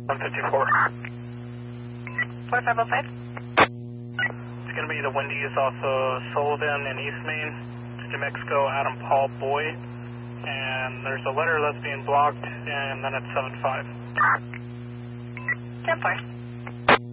154. 4505. It's going to be the Wendy's off of Sullivan and East Main, New Mexico, Adam Paul Boy. And there's a letter that's being blocked, and then it's 75. 10-4.